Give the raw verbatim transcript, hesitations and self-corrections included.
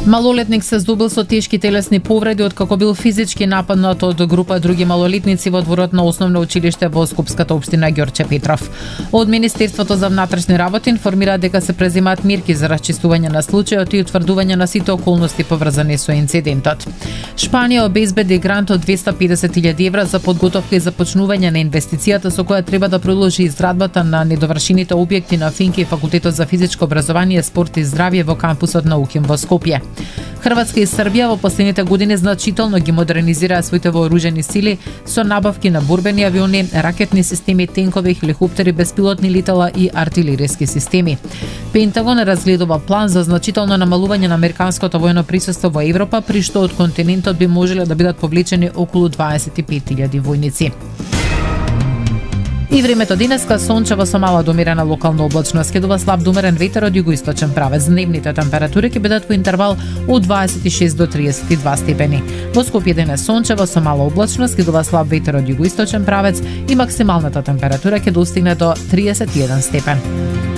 Малолетник се здобил со тешки телесни повреди откако бил физички нападнат од група други малолетници во дворот на основно училиште во Скопската општина Ѓорче Петров. Од Министерството за внатрешни работи информира дека се преземаат мерки за расчистување на случајот и утврдување на сите околности поврзани со инцидентот. Шпанија обезбеди грант од двеста и педесет илјади евра за подготовка и започнување на инвестицијата со која треба да продолжи изградбата на недовршените објекти на Финки и Факултетот за физичко образование, спорт и здравје во кампусот на УКИМ во Скопје. Хрватска и Србија во последните години значително ги модернизираа своите вооружени сили со набавки на борбени авиони, ракетни системи, тенкови, хеликоптери, беспилотни летала и артилериски системи. Пентагон разгледува план за значително намалување на американското воено присуство во Европа, при што од континентот би можеле да бидат повлечени околу дваесет и пет илјади војници. И времето денеска сончево со мала до умерена локална облачност, следува слаб до умерен ветер од југоисточен правец. Дневните температури ќе бидат во интервал од дваесет и шест до триесет и два степени. Во Скопје денес сончево со мала облачност, следува слаб ветер од југоисточен правец и максималната температура ќе достигне до триесет и еден степен.